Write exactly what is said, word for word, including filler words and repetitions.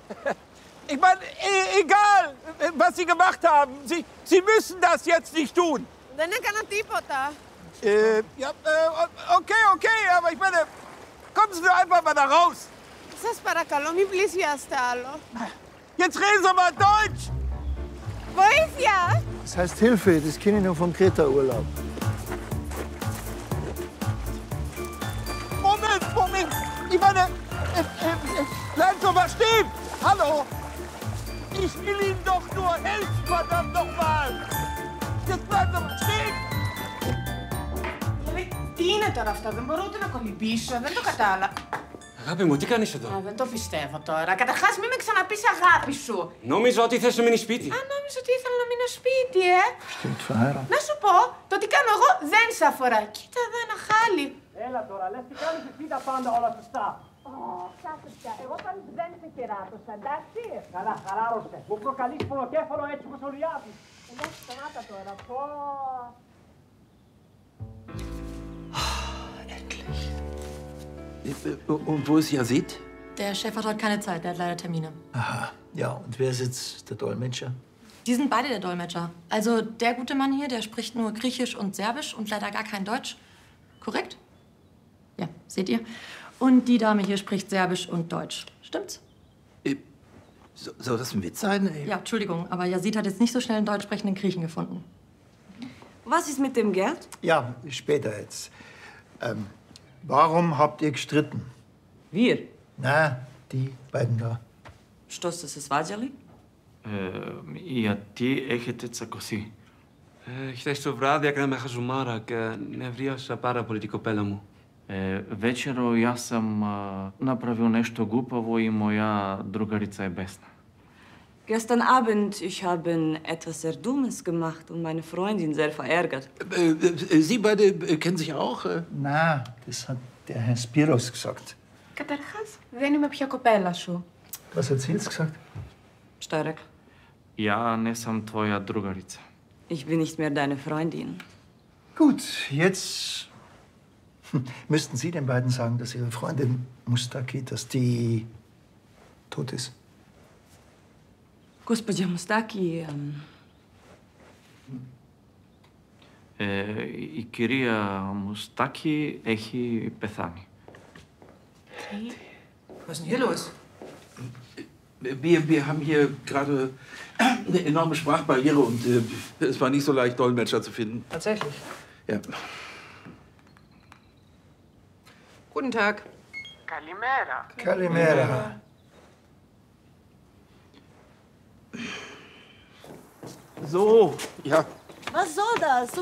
Ich meine, e egal, was Sie gemacht haben, Sie, Sie müssen das jetzt nicht tun. Δεν έκανα τίποτα. Äh, ja, äh, okay, okay, aber ich meine, kommen Sie doch einfach mal da raus. Σας παρακαλώ, μην πλησιάστε άλλο. Jetzt reden Sie mal Deutsch. Βοήθεια! Das heißt Hilfe, das kenne ich noch vom Kreta-Urlaub. Moment, Moment. Ich meine, äh, äh, bleiben Sie mal stehen. Hallo. Ich will Ihnen doch nur helfen, verdammt nochmal. Jetzt bleiben Sie mal stehen. Δηλαδή, τι είναι τώρα αυτό, δεν μπορώ ούτε να κολυμπήσω, δεν το κατάλαβα. Αγάπη μου, τι κάνεις εδώ? Α, δεν το πιστεύω τώρα. Καταρχάς, μην με ξαναπείς αγάπη σου. Νόμιζα ότι θες να μείνεις σπίτι. Α, νόμιζα ότι ήθελα να μείνω σπίτι, ε. Stimmt, verheiratet. Να σου πω, το τι κάνω εγώ δεν σε αφορά. Κοίτα εδώ ένα χάλι. Έλα τώρα, λες τι κάνεις εσύ τα πάντα όλα σωστά. Ω, κάτσε πια. Εγώ πάλι δεν σε κεράτωσα, εντάξει. Καλά, χαλάρωσε. Μου προκαλείς πονοκέφαλο έτσι όπως ο Λιάπης. Εντάξει, σταμάτα τώρα. Πω. Und wo ist Yazid? Der Chef hat heute keine Zeit, der hat leider Termine. Aha. Ja, und wer ist jetzt der Dolmetscher? Die sind beide der Dolmetscher. Also der gute Mann hier, der spricht nur Griechisch und Serbisch und leider gar kein Deutsch. Korrekt? Ja, seht ihr? Und die Dame hier spricht Serbisch und Deutsch. Stimmt's? Äh, so, soll das ein Witz sein? Ja, Entschuldigung, aber Yazid hat jetzt nicht so schnell einen deutsch sprechenden Griechen gefunden. Was ist mit dem Geld? Ja, später jetzt. Ähm, warum habt ihr gestritten? Wir? Na, die beiden da. Что сте се сваđали? Γιατί έχετε τσακωθεί? Ε, χθες το βράδυ έκανα με χαζουμάρα και νευρίασα πάρα πολύ την κοπέλα μου. Е, вечеро јас сам а, направил нешто глупаво и моја другарица е бесна. Gestern Abend, ich habe etwas sehr Dummes gemacht und meine Freundin sehr verärgert. Äh, äh, Sie beide äh, kennen sich auch? Äh? Na, das hat der Herr Spiros gesagt. Καταρχάς, δεν είμαι πια κοπέλα σου. Was hat sie jetzt gesagt? Starek. Ја не сам твоја другарица. Ich bin nicht mehr deine Freundin. Gut, jetzt müssten Sie den beiden sagen, dass Ihre Freundin Mustaki, dass die tot ist. Госпожа Мустаки, ähm, Ε, η κυρία Μουστάκη έχει πεθάνει. Was ist denn hier los? Wir, wir haben hier gerade eine enorme Sprachbarriere und äh, es war nicht so leicht, Dolmetscher zu finden. Tatsächlich. Ja. Guten Tag. Kalimera. Kalimera. So, ja. Was soll das? Du